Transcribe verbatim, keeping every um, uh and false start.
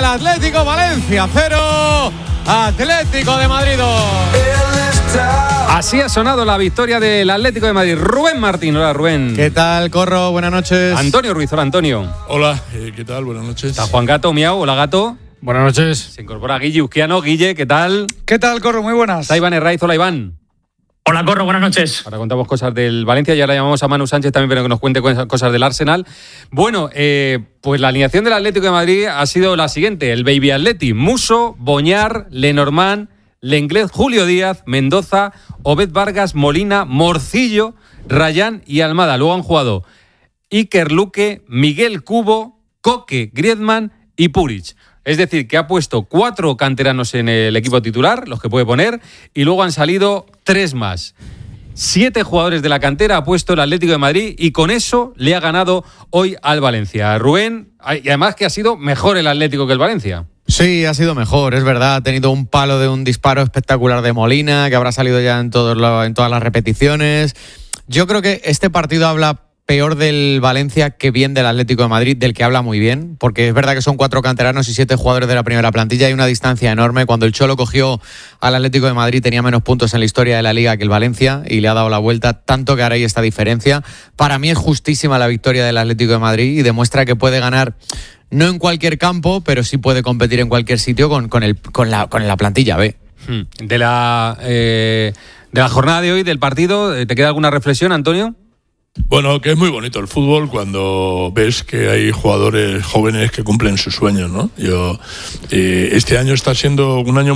Atlético Valencia cero, Atlético de Madrid dos. Así ha sonado la victoria del Atlético de Madrid. Rubén Martín, hola Rubén. ¿Qué tal, Corro? Buenas noches. Antonio Ruiz, hola Antonio. Hola, eh, ¿qué tal? Buenas noches. Está Juan Gato, miau, hola Gato. Buenas noches. Se incorpora Guille Uzquiano. Guille, ¿qué tal? ¿Qué tal, Corro? Muy buenas. Está Iván Herraiz, hola Iván. Hola, Corro, buenas noches. Ahora contamos cosas del Valencia y ahora llamamos a Manu Sánchez también para que nos cuente cosas del Arsenal. Bueno, eh, pues la alineación del Atlético de Madrid ha sido la siguiente. El Baby Atleti: Muso, Boñar, Lenormand, Lenglet, Julio Díaz, Mendoza, Obed Vargas, Molina, Morcillo, Rayán y Almada. Luego han jugado Iker Luque, Miguel Cubo, Coque, Griezmann y Puric. Es decir, que ha puesto cuatro canteranos en el equipo titular, los que puede poner, y luego han salido tres más. Siete jugadores de la cantera ha puesto el Atlético de Madrid y con eso le ha ganado hoy al Valencia. Rubén, y además que ha sido mejor el Atlético que el Valencia. Sí, ha sido mejor, es verdad. Ha tenido un palo de un disparo espectacular de Molina, que habrá salido ya en, todos los, en todas las repeticiones. Yo creo que este partido habla peor del Valencia que bien del Atlético de Madrid, del que habla muy bien, porque es verdad que son cuatro canteranos y siete jugadores de la primera plantilla. Hay una distancia enorme. Cuando el Cholo cogió al Atlético de Madrid tenía menos puntos en la historia de la Liga que el Valencia y le ha dado la vuelta, tanto que ahora hay esta diferencia. Para mí es justísima la victoria del Atlético de Madrid y demuestra que puede ganar no en cualquier campo, pero sí puede competir en cualquier sitio con, con, el, con, la, con la plantilla B. De la, eh, de la jornada de hoy, del partido, ¿te queda alguna reflexión, Antonio? Bueno, que es muy bonito el fútbol cuando ves que hay jugadores jóvenes que cumplen sus sueños, ¿no? Yo, eh, este año está siendo un año